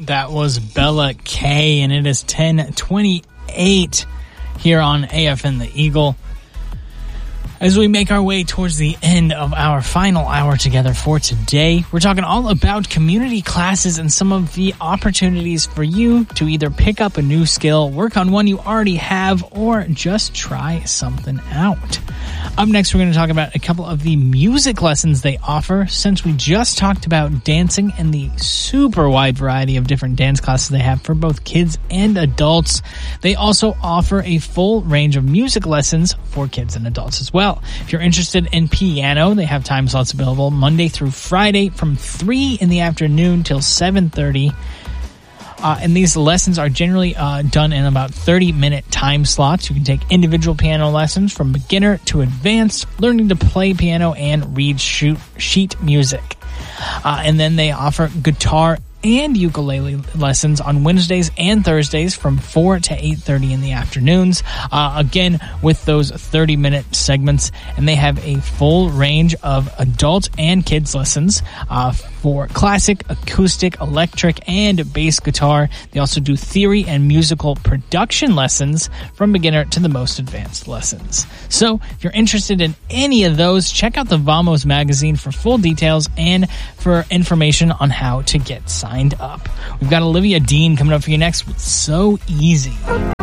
That was Bella K, and it is 10:28 here on AFN The Eagle. As we make our way towards the end of our final hour together for today, we're talking all about community classes and some of the opportunities for you to either pick up a new skill, work on one you already have, or just try something out. Up next, we're going to talk about a couple of the music lessons they offer. Since we just talked about dancing and the super wide variety of different dance classes they have for both kids and adults, they also offer a full range of music lessons for kids and adults as well. If you're interested in piano, they have time slots available Monday through Friday from 3 in the afternoon till 7:30. And these lessons are generally done in about 30-minute time slots. You can take individual piano lessons from beginner to advanced, learning to play piano and read sheet music. And then they offer guitar and ukulele lessons on Wednesdays and Thursdays from 4 to 8:30 in the afternoons. Again, with those 30-minute segments, and they have a full range of adult and kids lessons for classic, acoustic, electric, and bass guitar. They also do theory and musical production lessons from beginner to the most advanced lessons. So, if you're interested in any of those, check out the Vamos magazine for full details and for information on how to get signed up. We've got Olivia Dean coming up for you next with So Easy.